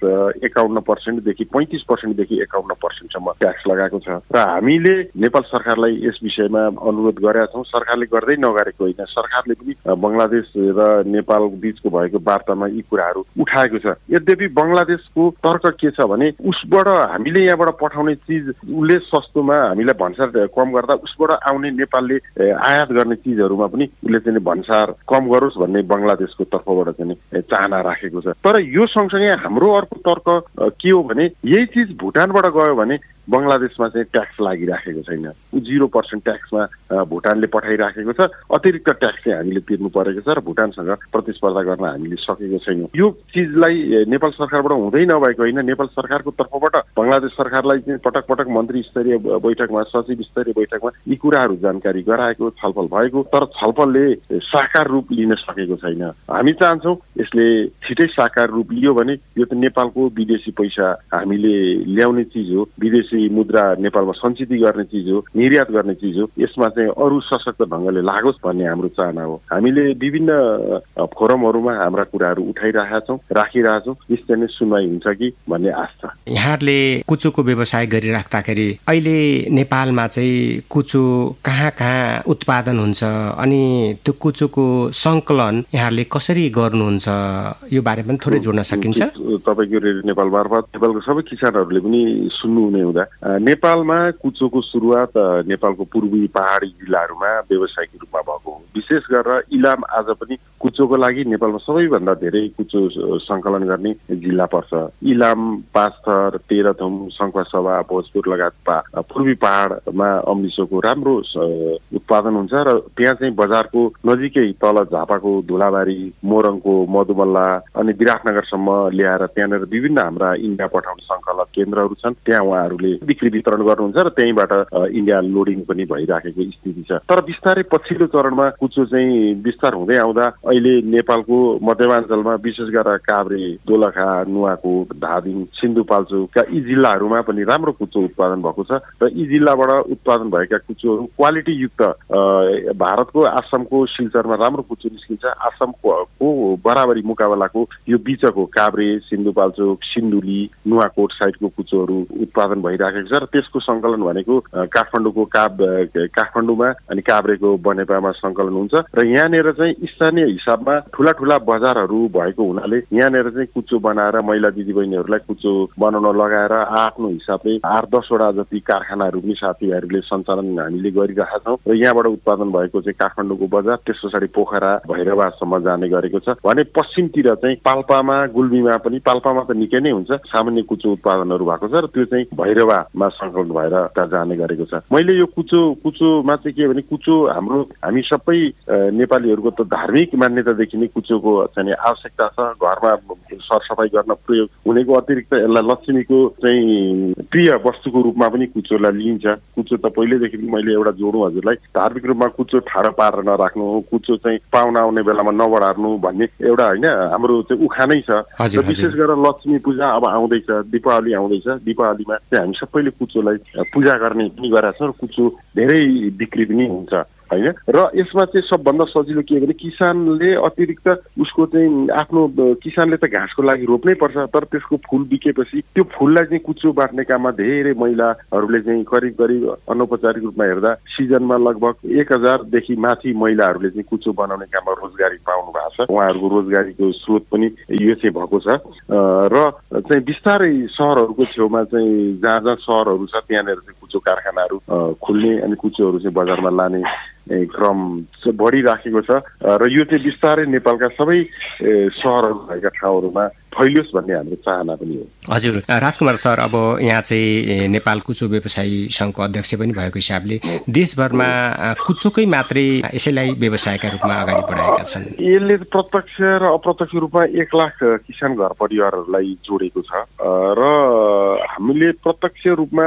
51% देखि 35% देखि 51% सम्म ट्याक्स लगाएको छ र हामीले नेपाल सरकारलाई यस विषयमा अनुरोध गरेका छौँ। सरकारले गर्दै नगरेको होइन, सरकारले पनि बङ्गलादेश र नेपाल बीचको भएको वार्तामा यी कुराहरू उठाएको छ। यद्यपि बङ्गलादेशको तर्क के छ भने उसबाट हामीले यहाँबाट पठाउने चिज उसले सस्तोमा हामीलाई भन्सार कम गर्दा उसबाट आउने नेपालले आयात गर्ने चिजहरूमा पनि उसले चाहिँ भन्सार कम गरोस् भन्ने बङ्गलादेशको तर्फबाट चाहिँ चाहना राखेको छ। तर यो सँगसँगै हाम्रो अर्को तर्क के हो भने यही चिज भुटानबाट गयो भने बङ्गलादेशमा चाहिँ ट्याक्स लागिराखेको छैन। 0% ट्याक्समा भुटानले पठाइराखेको छ। अतिरिक्त ट्याक्स चाहिँ हामीले तिर्नु परेको छ र भुटानसँग प्रतिस्पर्धा गर्न हामीले सकेको छैनौँ। यो चिजलाई नेपाल सरकारबाट हुँदै नभएको होइन, नेपाल सरकारको तर्फबाट बङ्गलादेश सरकारलाई चाहिँ पटक पटक मन्त्री स्तरीय बैठकमा, सचिव स्तरीय बैठकमा यी कुराहरू जानकारी गराएको, छलफल भएको, तर छलफलले साकार रूप लिन सकेको छैन। हामी चाहन्छौँ यसले छिटै साकार रूप लियो भने यो त नेपालको विदेशी पैसा हामीले ल्याउने चिज हो, विदेशी मुद्रा नेपालमा सञ्चित गर्ने चिज हो, निर्यात गर्ने चिज हो। यसमा चाहिँ अरू सशक्त ढङ्गले लागोस् भन्ने हाम्रो चाहना हो। हामीले विभिन्न फोरमहरूमा हाम्रा कुराहरू उठाइरहेका छौँ, राखिरहेका छौँ। निश्चय नै सुनवाई हुन्छ कि भन्ने आश छ। यहाँहरूले कुचोको व्यवसाय गरिराख्दाखेरि अहिले नेपालमा चाहिँ कुचो कहाँ कहाँ उत्पादन हुन्छ अनि त्यो कुचोको सङ्कलन यहाँहरूले कसरी गर्नुहुन्छ यो बारे पनि थोरै जोड्न सकिन्छ? तपाईँको रेडियो नेपाल मार्फत नेपालको सबै किसानहरूले पनि सुन्नुहुने हुँदा कुरा नेपालमा कुचोको सुरुवात नेपालको पूर्वी पहाडी जिल्लाहरूमा व्यावसायिक रूपमा भएको हो। विशेष गरेर इलाम आज पनि कुचोको लागि नेपालमा सबैभन्दा धेरै कुचो सङ्कलन गर्ने जिल्ला पर्छ। इलाम, पाँचथर, तेह्रथुम, सङ्खुवासभा, भोजपुर लगायत पूर्वी पहाडमा अम्लिसोको राम्रो उत्पादन हुन्छ र त्यहाँ चाहिँ बजारको नजिकै तल झापाको धुलाबारी, मोरङको मधुमल्ला अनि विराटनगरसम्म ल्याएर त्यहाँनिर विभिन्न हाम्रा इन्डिया पठाउने सङ्कलन केन्द्रहरू छन्। त्यहाँ उहाँहरूले बिक्री वितरण गर्नुहुन्छ र त्यहीँबाट इन्डिया लोडिङ पनि भइराखेको स्थिति छ। तर बिस्तारै पछिल्लो चरणमा कुचो चाहिँ विस्तार हुँदै आउँदा अहिले नेपालको मध्यमाञ्चलमा विशेष गरेर काभ्रे, दोलखा, नुवाकोट, धादिङ, सिन्धुपाल्चोकका यी जिल्लाहरूमा पनि राम्रो कुचो उत्पादन भएको छ र यी जिल्लाबाट उत्पादन भएका कुचोहरू क्वालिटीयुक्त भारतको आसामको सिल्चरमा राम्रो कुचो निस्किन्छ। आसामको बराबरी मुकाबलाको यो बिचको काभ्रे, सिन्धुपाल्चोक, सिन्धुली, नुवाकोट साइडको कुचोहरू उत्पादन भइराखेको छ र त्यसको सङ्कलन भनेको काठमाडौँमा अनि काभ्रेको बनेपामा सङ्कलन हुन्छ र यहाँनिर चाहिँ स्थानीय हिसाबमा ठुला ठुला बजारहरू भएको हुनाले यहाँनिर चाहिँ कुचो बनाएर महिला दिदीबहिनीहरूलाई कुचो बनाउन लगाएर आफ्नो हिसाबले 8-10 वटा जति कारखानाहरू पनि साथीभाइहरूले सञ्चालन हामीले गरिरहेका छौँ र यहाँबाट उत्पादन भएको चाहिँ काठमाडौँको बजार, त्यस पछाडि पोखरा, भैरवासम्म जाने गरेको छ भने पश्चिमतिर चाहिँ पाल्पामा, गुल्मीमा पनि, पाल्पामा त निकै नै हुन्छ, सामान्य कुचो उत्पादनहरू भएको छ र त्यो चाहिँ भैरवामा सङ्कलन भएर त्यहाँ जाने गरेको छ। मैले यो कुचोमा चाहिँ के भने कुचो हामी सबै नेपालीहरूको त धार्मिक मान्यतादेखि नै कुचोको चाहिँ आवश्यकता छ। घरमा सरसफाइ गर्न प्रयोग हुनेको अतिरिक्त यसलाई लक्ष्मीको चाहिँ प्रिय वस्तुको रूपमा पनि कुचोलाई लिइन्छ। कुचो त पहिल्यैदेखि मैले एउटा जोडौँ हजुरलाई, धार्मिक रूपमा कुचो ठाडो पारेर नराख्नु, कुचो चाहिँ पाहुना आउने बेलामा नबढार्नु भन्ने एउटा होइन हाम्रो चाहिँ उखानै छ। र विशेष गरेर लक्ष्मी पूजा अब आउँदैछ, दिपावली आउँदैछ, दिपावलीमा चाहिँ हामी सबैले कुचोलाई पूजा गर्ने पनि गरेका छौँ र कुचो धेरै बिक्री पनि हुन्छ होइन। र यसमा चाहिँ सबभन्दा सजिलो के भने किसानले अतिरिक्त उसको चाहिँ आफ्नो किसानले त घाँसको लागि रोप्नै पर्छ, तर त्यसको फुल बिकेपछि त्यो फुललाई चाहिँ कुचो बाँट्ने काममा धेरै महिलाहरूले चाहिँ करिब अनौपचारिक रूपमा हेर्दा सिजनमा लगभग 1000 माथि महिलाहरूले चाहिँ कुचो बनाउने काममा रोजगारी पाउनु भएको छ। उहाँहरूको रोजगारीको स्रोत पनि यो चाहिँ भएको छ र चाहिँ बिस्तारै सहरहरूको छेउमा चाहिँ जहाँ सहरहरू छ त्यहाँनिर चाहिँ कुचो कारखानाहरू खुल्ने अनि कुचोहरू चाहिँ बजारमा लाने क्रम बढिराखेको छ र यो चाहिँ बिस्तारै नेपालका सबै सहरहरू भएका ठाउँहरूमा फैलियोस् भन्ने हाम्रो चाहना पनि हो। हजुर राजकुमार सर, अब यहाँ चाहिँ नेपाल कुचो व्यवसायी सङ्घको अध्यक्ष पनि भएको हिसाबले देशभरमा कुचोकै मात्रै यसैलाई व्यवसायका रूपमा अगाडि बढाएका छन्। यसले प्रत्यक्ष र अप्रत्यक्ष रूपमा 1 लाख किसान घर परिवारहरूलाई जोडेको छ र हामीले प्रत्यक्ष रूपमा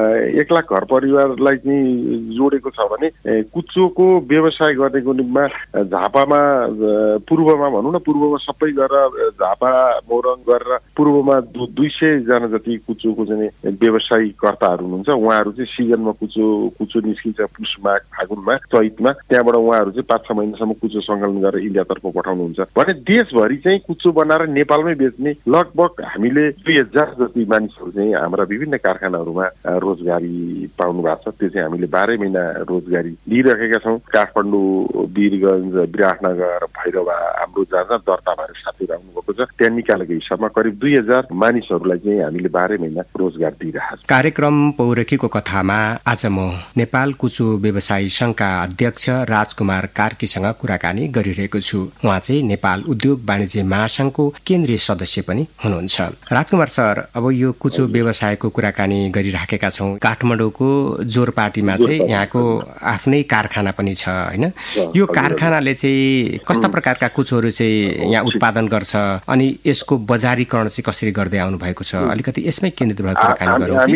1 लाख घर परिवारलाई चाहिँ जोडेको छ भने कुचोको व्यवसाय गर्नेको निम्ति झापामा पूर्वमा भनौँ न, पूर्वमा सबै गरेर झापा मोरङ गरेर पूर्वमा 200 जना जति कुचोको चाहिँ व्यवसायीकर्ताहरू हुनुहुन्छ। उहाँहरू चाहिँ सिजनमा कुचो निस्किन्छ, पुष, माघ, फागुनमा, चैतमा, त्यहाँबाट उहाँहरू चाहिँ 5-6 महिनासम्म कुचो सङ्कलन गरेर इन्डियातर्फ पठाउनुहुन्छ भने देशभरि चाहिँ कुचो बनाएर नेपालमै बेच्ने लगभग हामीले 2000 जति मानिसहरू चाहिँ हाम्रा विभिन्न कारखानाहरूमा रोजगारी पाउनु भएको छ। त्यो चाहिँ हामीले 12 महिना रोजगारी दिइरहेका छौँ। काठमाडौँ, वीरगञ्ज, विराटनगर, भैरवा हाम्रो जहाँ दर्ता भएर साथीहरू आउनुभएको छ त्यहाँ निकालेको हिसाबमा करिब 2000 मानिसहरूलाई चाहिँ हामीले 12 महिना रोजगार दिइरहेका छौँ। कार्यक्रम पौरखीको कथामा आज म नेपाल कुचो व्यवसायी सङ्घका अध्यक्ष राजकुमार कार्कीसँग कुराकानी गरिरहेको छु। उहाँ चाहिँ नेपाल उद्योग वाणिज्य महासङ्घको केन्द्रीय सदस्य पनि हुनुहुन्छ। राजकुमार सर, अब यो कुचो व्यवसायको कुराकानी गरिराखेका छौँ। काठमाडौँको जोरपाटीमा चाहिँ यहाँको आफ्नै कारखाना पनि छ होइन? यो कारखानाले चाहिँ कस्ता प्रकारका कुचोहरू चाहिँ यहाँ उत्पादन गर्छ अनि यसको बजारीकरण चाहिँ कसरी गर्दै आउनु भएको छ, अलिकति यसमै केन्द्रित भएर कुराकानी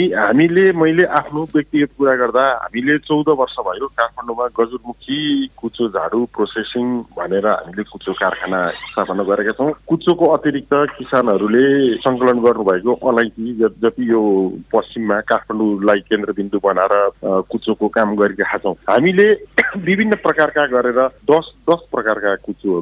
गरौँ। मैले आफ्नो व्यक्तिगत कुरा गर्दा हामीले 14 वर्ष भयो काठमाडौँमा गजुरमुखी कुचो झाडु प्रोसेसिङ भनेर हामीले कुचो कारखाना स्थापना गरेका छौँ। कुचोको अतिरिक्त किसानहरूले सङ्कलन गर्नुभएको अलैँची जति यो पश्चिममा काठमाडौँलाई केन्द्रबिन्दु बनाएर कुचोको काम गरिरहेका छौँ। हामीले विभिन्न प्रकारका गरेर 10 प्रकारका कुचोहरू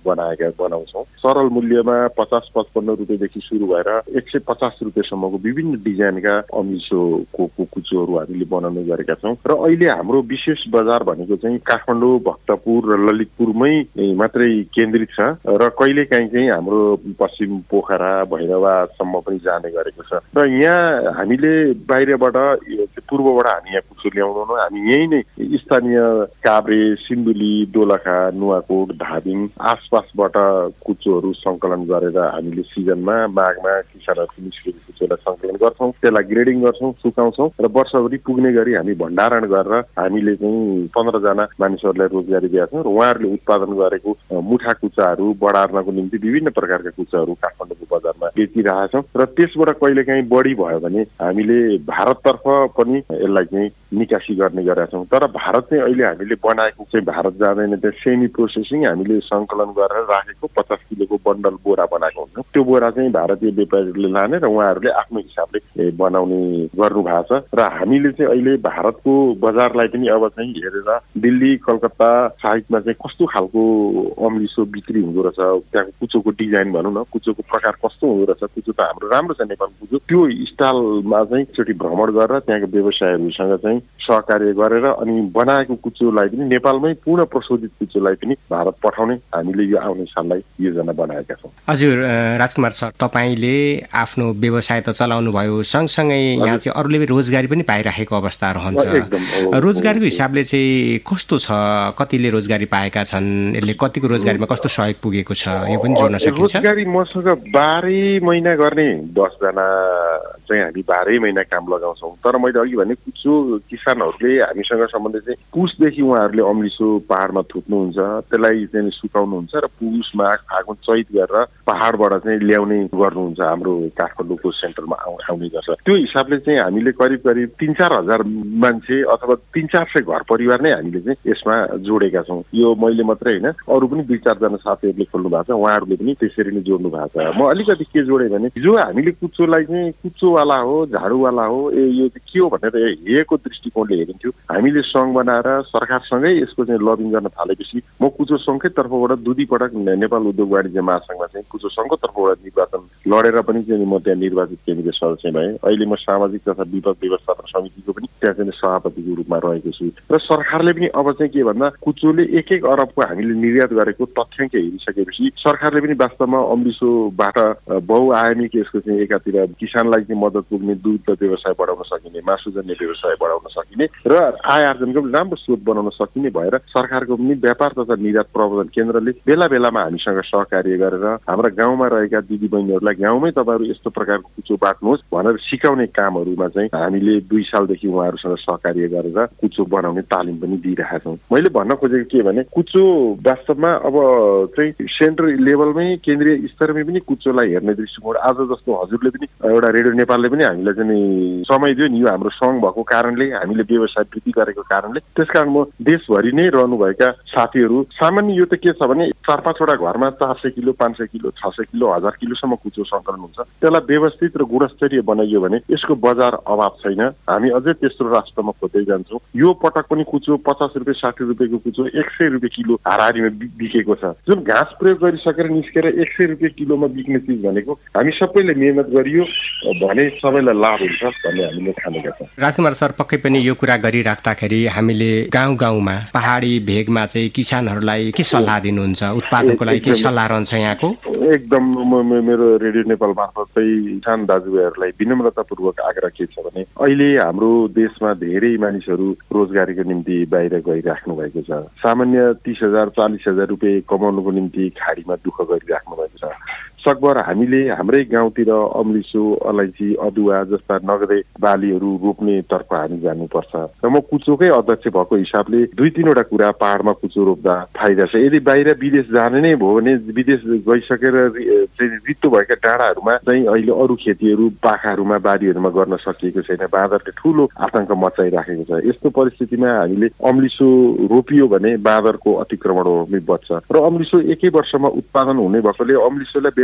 बनाउँछौँ। सरल मूल्यमा 50-55 रुपियाँदेखि सुरु भएर 150 रुपियाँसम्मको विभिन्न डिजाइनका अम्लिसोको कुचोहरू हामीले बनाउने गरेका छौँ। र अहिले हाम्रो विशेष बजार भनेको चाहिँ काठमाडौँ, भक्तपुर र ललितपुरमै मात्रै केन्द्रित छ र कहिलेकाहीँ चाहिँ हाम्रो पश्चिम पोखरा, भैरवासम्म पनि जाने गरेको छ। र यहाँ हामीले बाहिरबाट पूर्वबाट हामी यहाँ कुचो ल्याउँदैनौँ। हामी यही नै स्थानीय काभ्रे, सिन्धुली, दोलखा, नुवाकोट, धादिङ आसपासबाट कुचोहरू सङ्कलन गरेर हामीले सिजनमा माघमा किसानहरूको निस्केको कुचोलाई सङ्कलन गर्छौँ, त्यसलाई ग्रेडिङ गर्छौँ, सुकाउँछौँ र वर्षभरि पुग्ने गरी हामी भण्डारण गरेर हामीले चाहिँ 15 जना मानिसहरूलाई रोजगारी दिएका छौँ र उहाँहरूले उत्पादन गरेको मुठा कुचाहरू बढार्नको निम्ति विभिन्न प्रकारका कुचाहरू काठमाडौँको बजारमा बेचिरहेका छौँ र त्यसबाट कहिलेकाहीँ बढी भयो भने हामीले भारततर्फ पनि यसलाई चाहिँ निकासी गर्ने गरेका छौँ। तर भारत चाहिँ अहिले हामीले बनाएको चाहिँ भारत जाँदैन, त्यो सेमी प्रोसेसिङ हामीले सङ्कलन गरेर राखेको 50 किलोको बन्डल बोरा बनाएको हुन्छ। त्यो बोरा चाहिँ भारतीय व्यापारीहरूले लाने र उहाँहरूले आफ्नो हिसाबले बनाउने गर्नु भएको छ र हामीले चाहिँ अहिले भारतको बजारलाई पनि अब चाहिँ हेरेर दिल्ली, कलकत्ता साइडमा चाहिँ कस्तो खालको अम्लिसो बिक्री हुँदो रहेछ, त्यहाँको कुचोको डिजाइन भनौँ न, कुचोको प्रकार कस्तो हुँदो रहेछ, कुचो त हाम्रो राम्रो छ नेपालको कुचो, त्यो स्टाइलमा चाहिँ एकचोटि भ्रमण गरेर त्यहाँको व्यवसायहरूसँग चाहिँ सहकार्य गरेर अनि बनाएको कुचोलाई पनि नेपालमै पूर्ण प्रशोधित कुचोलाई पनि भारत पठाउने हामीले यो आउने साललाई योजना बनाएका छौँ। हजुर राजकुमार सर, तपाईँले आफ्नो व्यवसाय त चलाउनु भयो, सँगसँगै यहाँ चाहिँ अरूले रोजगारी पनि पाइरहेको अवस्था रहन्छ। रोजगारीको हिसाबले चाहिँ कस्तो छ, कतिले रोजगारी पाएका छन्, यसले कतिको रोजगारीमा कस्तो सहयोग पुगेको छ, यो पनि जोड्न सकिन्छ? रोजगारी मसँग 12 महिना गर्ने 10 जना चाहिँ हामी 12 महिना काम लगाउँछौँ। तर मैले अघि भने कुचो किसानहरूले हामीसँग सम्बन्धित चाहिँ पुसदेखि उहाँहरूले अम्लिसो पहाडमा थुप्नुहुन्छ, त्यसलाई चाहिँ सुकाउनुहुन्छ र पुस, माघ, फागुन, चैत गरेर पहाडबाट चाहिँ ल्याउने गर्नुहुन्छ। हाम्रो काठमाडौँको सेन्टरमा आउने गर्छ। त्यो हिसाबले चाहिँ हामीले करिब 3-4 हजार मान्छे अथवा 300-400 घर परिवार नै हामीले चाहिँ यसमा जोडेका छौँ। यो मैले मात्रै होइन, अरू पनि 2-4 जना साथीहरूले खोल्नु भएको छ, उहाँहरूले पनि त्यसरी नै जोड्नु भएको छ। म अलिकति के जोडेँ भने हिजो हामीले कुचोलाई चाहिँ कुचोवाला हो, झाडुवाला हो, यो चाहिँ के हो भनेर हेरेको दृष्टिकोणले हेरिन्थ्यो। हामीले सङ्घ बनाएर सरकारसँगै यसको चाहिँ लबिङ गर्न थालेपछि म कुचो सङ्घकै तर्फबाट 2 पटक नेपाल उद्योग वाणिज्य महासङ्घमा चाहिँ कुचो सङ्घको तर्फबाट निर्वाचन लडेर पनि चाहिँ म त्यहाँ निर्वाचित केन्द्रीय सदस्य भएँ। अहिले म सामाजिक तथा विपद व्यवस्थापन समितिको पनि त्यहाँ चाहिँ सभापतिको रूपमा रहेको छु र सरकारले पनि अब चाहिँ के भन्दा कुचोले 1-1 अरबको हामीले निर्यात गरेको तथ्याङ्क हेरिसकेपछि सरकारले पनि वास्तवमा अम्लिसोबाट बहुआयामिक यसको चाहिँ एकातिर किसानलाई चाहिँ मद्दत पुग्ने दुध व्यवसाय बढाउन सकिने, मासुजन्य व्यवसाय बढाउन सकिने र आय आर्जनको पनि राम्रो स्रोत बनाउन सकिने भएर सरकारको पनि व्यापार तथा निर्यात प्रबन्धन केन्द्रले बेला बेलामा हामीसँग सहकार्य गरेर हाम्रा गाउँमा रहेका दिदीबहिनीहरूलाई गाउँमै तपाईँहरू यस्तो प्रकारको कुचो बाट्नुहोस् भनेर सिकाउने कामहरूमा चाहिँ हामीले 2 सालदेखि उहाँहरूसँग सहकार्य गरेर कुचो बनाउने तालिम पनि दिइरहेका छौँ। मैले भन्न खोजेको के भने कुचो वास्तवमा अब चाहिँ सेन्ट्रल लेभलमै केन्द्रीय स्तरमै पनि कुचोलाई हेर्ने दृष्टिकोण आज जस्तो हजुरले पनि एउटा रेडियो नेपालले पनि हामीलाई चाहिँ समय दियो नि, यो हाम्रो सङ्घ भएको कारणले हामीले व्यवसाय वृद्धि गरेको कारणले। त्यसकारण म देशभरि नै रहनुभएका साथीहरू सामान्य यो त के छ भने 4-5 वटा घरमा 400 किलो, 500 किलो, 600 किलो, 1000 किलोसम्म कुचो सङ्कलन हुन्छ। त्यसलाई व्यवस्थित र गुणस्तरीय बनाइयो भने यसको बजार अभाव छैन। हामी अझै तेस्रो राष्ट्रमा खोज्दै जान्छौँ। यो पटक पनि कुचो 50 रुपियाँ 60 रुपियाँको कुचो 100 रुपियाँ किलो हाराहारीमा बिकेको छ। जुन घाँस प्रयोग गरिसकेर निस्केर 100 रुपियाँ किलोमा बिक्ने चिज भनेको हामी सबैले मेहनत गरियो भने सबैलाई लाभ हुन्छ भन्ने हामीले ठानेका छौँ। राजकुमार सर, पक्कै पनि यो कुरा गरिराख्दाखेरि हामीले गाउँ-गाउँमा पहाडी भेगमा चाहिँ किसानहरूलाई के सल्लाह दिनुहुन्छ? उत्पादनको लागि के सल्लाह रहन्छ यहाँको? एकदम मेरो रेडियो नेपाल मार्फत किसान दाजुभाइहरूलाई विनम्रतापूर्वक आग्रह के छ भने अहिले हाम्रो देशमा धेरै मानिसहरू रोजगारीको निम्ति बाहिर गइराख्नु भएको छ। सामान्य 30,000 40,000 रुपियाँ कमाउनुको निम्ति खाडीमा दुःख गरिराख्नु भएको छ। सकभर हामीले हाम्रै गाउँतिर अम्लिसो, अलैँची, अदुवा जस्ता नगदे बालीहरू रोप्ने तर्फ हामी जानुपर्छ। र म कुचोकै अध्यक्ष भएको हिसाबले 2-3 वटा कुरा पहाडमा कुचो रोप्दा फाइदा छ। यदि बाहिर विदेश जाने नै भयो भने विदेश गइसकेर रित्तो भएका डाँडाहरूमा चाहिँ अहिले अरू खेतीहरू पाखाहरूमा बारीहरूमा गर्न सकिएको छैन। बाँदरले ठुलो आतंक मचाइराखेको छ। यस्तो परिस्थितिमा हामीले अम्लिसो रोपियो भने बाँदरको अतिक्रमण बच्छ र अम्लिसो 1 वर्षमा उत्पादन हुने भएकोले अम्लिसोलाई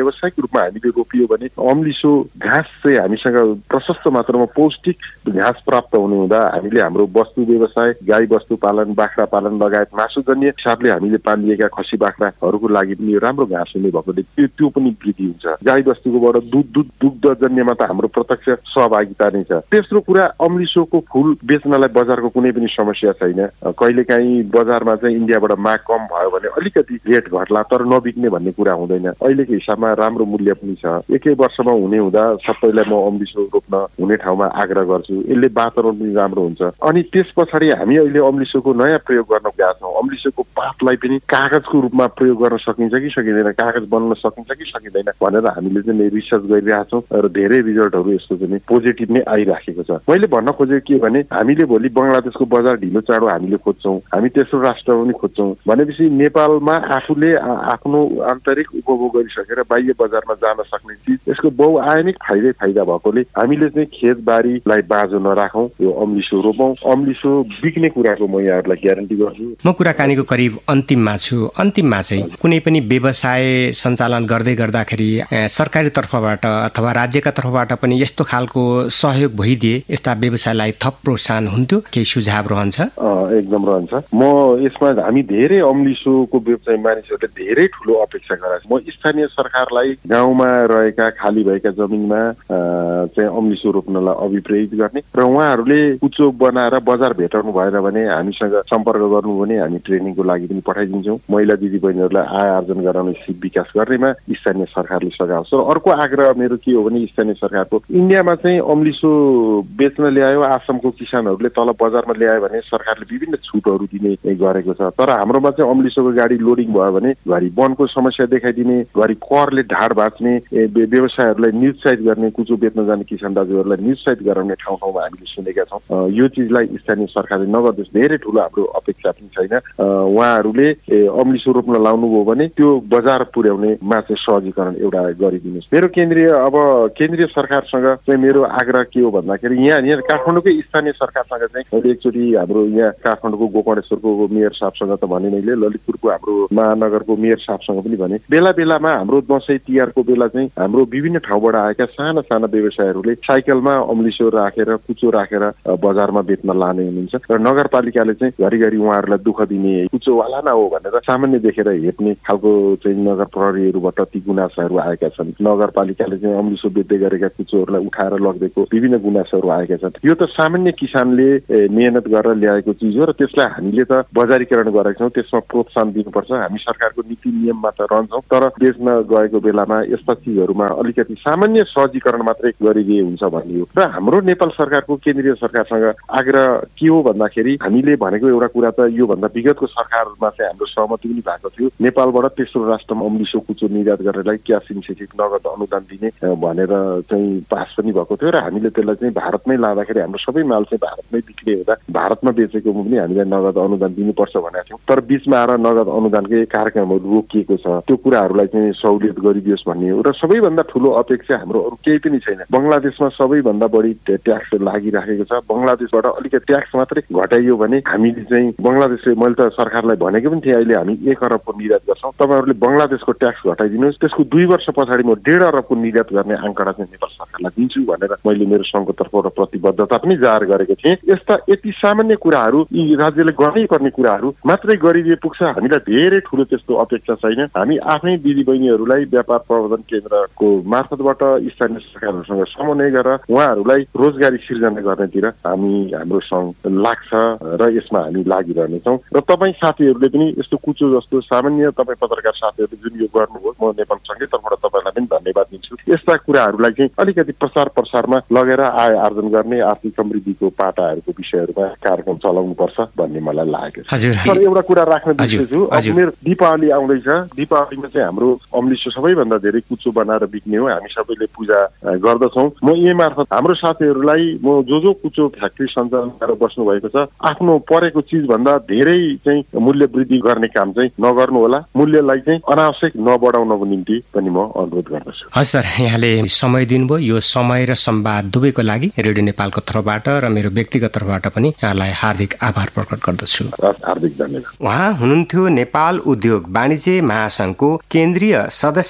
व्यावसायिक रूपमा हामीले रोपियो भने अम्लिसो घाँस चाहिँ हामीसँग प्रशस्त मात्रामा पौष्टिक घाँस प्राप्त हुने हुँदा हामीले हाम्रो वस्तु व्यवसाय गाई वस्तु पालन बाख्रा पालन लगायत मासुजन्य हिसाबले हामीले पालिएका खसी बाख्राहरूको लागि पनि राम्रो घाँस हुने भएकोले त्यो पनि वृद्धि हुन्छ। गाई वस्तुकोबाट दुग्धजन्यमा त हाम्रो प्रत्यक्ष सहभागिता नै छ। तेस्रो कुरा अम्लिसोको फुल बेच्नलाई बजारको कुनै पनि समस्या छैन। कहिलेकाहीँ बजारमा चाहिँ इन्डियाबाट माग कम भयो भने अलिकति रेट घट्ला तर नबिक्ने भन्ने कुरा हुँदैन। अहिलेको हिसाबमा राम्रो मूल्य पनि छ। एकै वर्षमा हुने हुँदा सबैलाई म अम्लिसो रोप्न हुने ठाउँमा आग्रह गर्छु। यसले वातावरण पनि राम्रो हुन्छ। अनि त्यस पछाडि हामी अहिले अम्लिसोको नयाँ प्रयोग गर्न गएका छौँ। अम्लिसोको पातलाई पनि कागजको रूपमा प्रयोग गर्न सकिन्छ कि सकिँदैन, कागज बनाउन सकिन्छ कि सकिँदैन भनेर हामीले चाहिँ रिसर्च गरिरहेका छौँ र धेरै रिजल्टहरू यसको चाहिँ पोजिटिभ नै आइराखेको छ। मैले भन्न खोजेको के भने हामीले भोलि बङ्गलादेशको बजार ढिलो चाँडो हामीले खोज्छौँ, हामी तेस्रो राष्ट्र पनि खोज्छौँ भनेपछि नेपालमा आफूले आफ्नो आन्तरिक उपभोग गरिसकेर बाह्य बजारमा जान सक्ने चिज यसको बहुआयामिक फाइदा भएकोले हामीले चाहिँ खेतबारीलाई बाँझो नराखौँ, यो अम्लिसो रोपौँ। अम्लिसो बिक्ने कुराको म यहाँहरूलाई ग्यारेन्टी गर्छु। म कुराकानीको करिब अन्तिममा छु। अन्तिममा चाहिँ कुनै पनि व्यवसाय सञ्चालन गर्दै गर्दाखेरि सरकारी तर्फबाट अथवा राज्यका तर्फबाट पनि यस्तो खालको सहयोग भइदिए यस्ता व्यवसायलाई थप प्रोत्साहन हुन्थ्यो, केही सुझाव रहन्छ? एकदम रहन्छ। म यसमा हामी धेरै अम्लिसोको व्यवसाय मानिसहरूले धेरै ठुलो अपेक्षा गरेको छ। म स्थानीय सरकारलाई गाउँमा रहेका खाली भएका जमिनमा चाहिँ अम्लिसो रोप्नलाई अभिप्रेरित गर्ने र उहाँहरूले कुचो बनाएर बजार भेटाउनु भएन भने हामीसँग सम्पर्क गर्नु भने हामी ट्रेनिङको लागि पनि पठाइदिन्छौँ। महिला दिदीबहिनीहरूलाई आय आर्जन गराउने सिप विकास गर्नेमा स्थानीय सरकारले सघाउँछ। र अर्को आग्रह मेरो के हो भने स्थानीय सरकारको इन्डियामा चाहिँ अम्लिसो बेच्न ल्यायो आसामको किसानहरूले तल बजारमा ल्यायो भने सरकारले विभिन्न छुटहरू दिने गरेको छ। तर हाम्रोमा चाहिँ अम्लिसोको गाडी लोडिङ भयो भने घरि वनको समस्या देखाइदिने, घरि करले ढाड भाँच्ने, व्यवसायहरूलाई निरुत्साहित गर्ने, कुचो बेच्न जाने किसान दाजुहरूलाई निरुत्साहित गराउने ठाउँ ठाउँमा हामीले सुनेका छौँ। यो चिजलाई स्थानीय सरकारले नगर्नुहोस्, धेरै ठुलो हाम्रो अपेक्षा पनि छैन। उहाँहरूले अम्लिसो रोप्न लाउनुभयो भने त्यो बजार पुर्याउनेमा चाहिँ सहजीकरण एउटा गरिदिनुहोस्। मेरो केन्द्रीय सरकारसँग चाहिँ मेरो आग्रह के हो भन्दाखेरि यहाँ काठमाडौँकै स्थानीय सरकारसँग चाहिँ मैले एकचोटि हाम्रो यहाँ काठमाडौँको गोकर्णेश्वरको मेयर साहबसँग त भने मैले, ललितपुरको हाम्रो महानगरको मेयर साहबसँग पनि भने बेला बेलामा हाम्रो दसैँ तिहारको बेला चाहिँ हाम्रो विभिन्न ठाउँबाट आएका साना साना व्यवसायहरूले साइकलमा अम्लिसो राखेर कुचो राखेर बजारमा बेच्न लाने हुनुहुन्छ र नगरपालिकाले चाहिँ घरिघरि उहाँहरूलाई दुःख दिने, कुचोवाला न हो भनेर सामान्य देखेर हेप्ने खालको चाहिँ नगर प्रहरीहरूबाट ती गुनासाहरू आएका छन्। नगरपालिकाले चाहिँ अम्लिसो बेच्दै गरेका कुचोहरूलाई उठाएर लगिदिएको विभिन्न गुनासाहरू आएका छन्। यो त सामान्य किसानले मेहनत गरेर ल्याएको चिज हो र त्यसलाई हामीले त बजारीकरण गरेका छौँ, त्यसमा प्रोत्साहन दिनुपर्छ। हामी सरकारको नीति नियममा त रहन्छौँ तर बेच्न गएको बेलामा यस्ता चिजहरूमा अलिकति सामान्य सहजीकरण मात्रै गरिदिए हुन्छ भन्ने हो। र हाम्रो नेपाल सरकारको केन्द्रीय सरकारसँग आग्रह के हो भन्दाखेरि हामीले भनेको एउटा कुरा त योभन्दा विगतको सरकारमा चाहिँ हाम्रो सहमति पनि भएको थियो। नेपालबाट तेस्रो राष्ट्रमा अम्लिसो कुचो निर्यात गर्नेलाई क्यास इन्सेन्टिभ नगद अनुदान दिने भनेर चाहिँ पास पनि भएको थियो र हामीले त्यसलाई चाहिँ भारतमै लाँदाखेरि हाम्रो सबै माल चाहिँ भारतमै बिक्री हुँदा भारतमा बेचेको पनि हामीलाई नगद अनुदान दिनुपर्छ भनेको थियौँ। तर बिचमा आएर नगद अनुदानकै कार्यक्रमहरू रोकिएको छ। त्यो कुराहरूलाई चाहिँ सहुलियत गरिदियोस् भन्ने हो। र सबैभन्दा ठुलो अपेक्षा हाम्रो अरू केही पनि छैन। बङ्गलादेशमा सबैभन्दा बढी ट्याक्स लागिराखेको छ। बङ्गलादेशबाट अलिकति ट्याक्स मात्रै घटाइयो भने हामीले चाहिँ बङ्गलादेशले, मैले त सरकारलाई भनेको पनि थिएँ, अहिले हामी 1 अरबको निर्यात गर्छौँ, तपाईँहरूले बङ्गलादेशको ट्याक्स घटाइदिनुहोस्, त्यसको 2 वर्ष पछाडि म 1.5 अरबको निर्यात गर्ने आङ्कडा चाहिँ नेपाल सरकारलाई दिन्छु भनेर मैले मेरो सङ्घको तर्फबाट प्रतिबद्धता पनि जाहेर गरेको थिएँ। यति सामान्य कुराहरू यी राज्यले गर्नै पर्ने कुराहरू मात्रै गरिदिए पुग्छ। हामीलाई धेरै ठुलो त्यस्तो अपेक्षा छैन। हामी आफ्नै दिदीबहिनीहरूलाई व्यापार प्रवर्धन केन्द्रको मार्फतबाट स्थानीय सरकारहरूसँग समन्वय गरेर उहाँहरूलाई रोजगारी सिर्जना गर्नेतिर हाम्रो सङ्घ लाग्छ र यसमा हामी लागिरहनेछौँ। र तपाईँ साथीहरूले पनि यस्तो कुचो जस्तो सामान्य तपाईँ पत्रकार साथीहरूले जुन यो गर्नुभयो, म नेपाल सङ्घकै तर्फबाट तपाईँलाई पनि धन्यवाद दिन्छु। यस्ता कुराहरूलाई चाहिँ अलिकति प्रसारमा लगेर आय आर्जन गर्ने, आर्थिक समृद्धिको पाटाहरूको विषयहरूमा कार्यक्रम चलाउनुपर्छ भन्ने मलाई लागेको छ। तर एउटा कुरा राख्न बिर्सेछु, अब मेरो दीपावली आउँदैछ। दीपावलीमा चाहिँ हाम्रो अम्लिसो सबैभन्दा धेरै कुचो बनाएर बिक्ने हो। हामी सबैले पूजा गर्दछौँ। म यही मार्फत हाम्रो साथीहरूलाई म जो कुचो फ्याक्ट्री सञ्चालन गरेर बस्नु भएको छ, आफ्नो परेको चिजभन्दा धेरै चाहिँ मूल्य वृद्धि गर्ने काम चाहिँ नगर्नु होला। मूल्यलाई चाहिँ अनावश्यक नबढाउनको निम्ति पनि म अनुरोध गर्दछु। हजुर सर, यहाँले समय दिनुभयो। यो समय र संवाद दुवैको लागि रेडियो नेपालको तर्फबाट र मेरो व्यक्तिगत तर्फबाट पनि यहाँलाई हार्दिक आभार प्रकट गर्दछु। हार्दिक धन्यवाद। उहाँ हुनुहुन्थ्यो नेपाल उद्योग वाणिज्य महासंघको केन्द्रीय सदस्य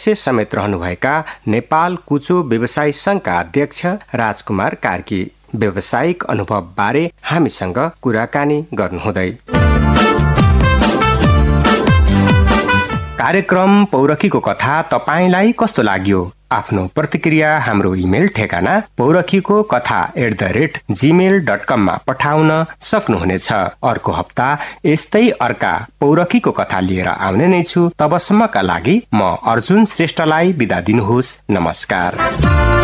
सदस्य समेत रहनुभएका नेपाल कुचो व्यवसायी संघका अध्यक्ष राजकुमार कार्की व्यावसायिक अनुभव बारे हामीसँग कुराकानी गर्नुहुँदै। कार्यक्रम पौरखीको कथा तपाईलाई कस्तो लाग्यो? आफ्नो प्रतिक्रिया हाम्रो इमेल ठेगाना पौरखीको कथा @gmail.com मा पठाउन सक्नुहुनेछ। अर्को हप्ता यस्तै अर्का पौरखीको कथा लिएर आउने नै छु। तबसम्मका लागि म अर्जुन श्रेष्ठलाई बिदा दिनुहोस्। नमस्कार।